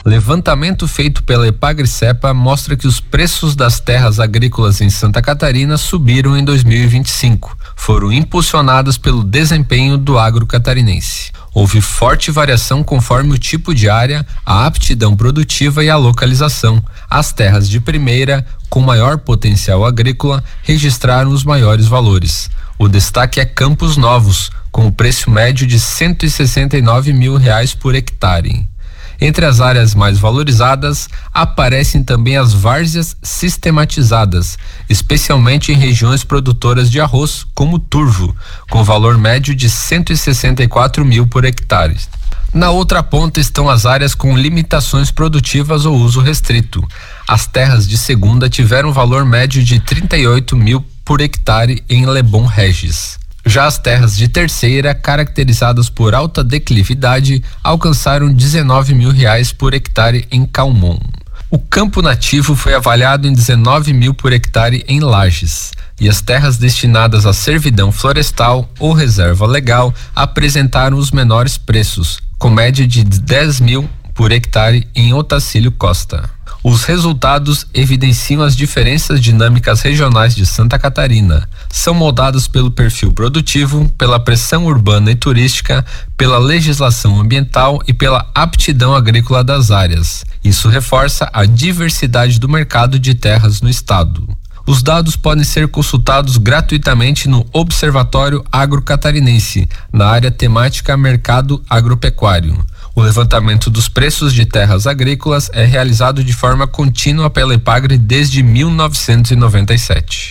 Levantamento feito pela Epagri-Cepa mostra que os preços das terras agrícolas em Santa Catarina subiram em 2025. Foram impulsionadas pelo desempenho do agro catarinense. Houve forte variação conforme o tipo de área, a aptidão produtiva e a localização. As terras de primeira, com maior potencial agrícola, registraram os maiores valores. O destaque é Campos Novos, com o preço médio de R$169 mil por hectare. Entre as áreas mais valorizadas, aparecem também as várzeas sistematizadas, especialmente em regiões produtoras de arroz, como Turvo, com valor médio de R$164 mil por hectare. Na outra ponta estão as áreas com limitações produtivas ou uso restrito. As terras de segunda tiveram valor médio de R$38 mil por hectare em Lebon Regis. Já as terras de terceira, caracterizadas por alta declividade, alcançaram R$19 mil por hectare em Calmon. O campo nativo foi avaliado em R$19 mil por hectare em Lages, e as terras destinadas à servidão florestal ou reserva legal apresentaram os menores preços, com média de R$10 mil por hectare em Otacílio Costa. Os resultados evidenciam as diferenças dinâmicas regionais de Santa Catarina. São moldados pelo perfil produtivo, pela pressão urbana e turística, pela legislação ambiental e pela aptidão agrícola das áreas. Isso reforça a diversidade do mercado de terras no estado. Os dados podem ser consultados gratuitamente no Observatório Agrocatarinense, na área temática Mercado Agropecuário. O levantamento dos preços de terras agrícolas é realizado de forma contínua pela Epagri desde 1997.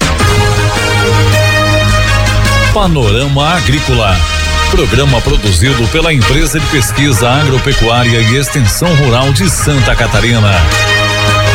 Panorama Agrícola. Programa produzido pela Empresa de Pesquisa Agropecuária e Extensão Rural de Santa Catarina.